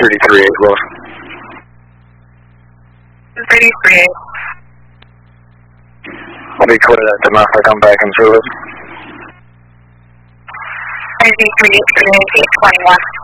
33 close. 33. I'll be clear that tomorrow if I come back in service. 33, 21.